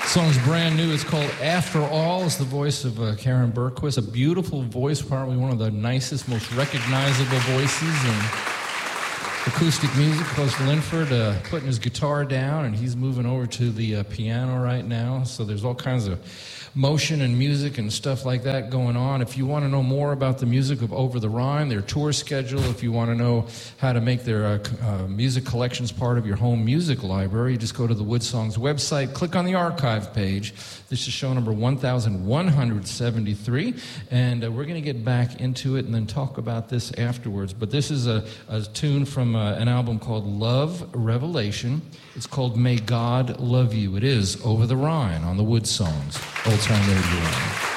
Song's brand new. It's called After All. It's the voice of Karen Bergquist. A beautiful voice, probably one of the nicest, most recognizable voices in acoustic music. Close to Linford, putting his guitar down, and he's moving over to the piano right now. So there's all kinds of motion and music and stuff like that going on. If you want to know more about the music of Over the Rhine, their tour schedule, if you want to know how to make their music collections part of your home music library, you just go to the Wood Songs website, click on the archive page. This is show number 1173, and we're going to get back into it and then talk about this afterwards. But this is a tune from an album called Love Revelation. It's called May God Love You. It is Over the Rhine on the Wood Songs Old Time Radio.